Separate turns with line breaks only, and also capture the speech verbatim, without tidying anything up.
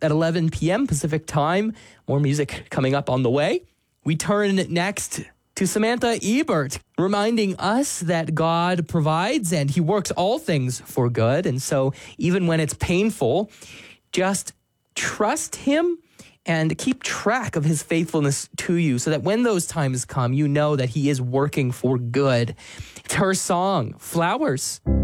at eleven p.m. Pacific time. More music coming up on the way. We turn next to Samantha Ebert, reminding us that God provides and he works all things for good. And so even when it's painful, just trust him and keep track of his faithfulness to you so that when those times come, you know that he is working for good. It's her song, Flowers.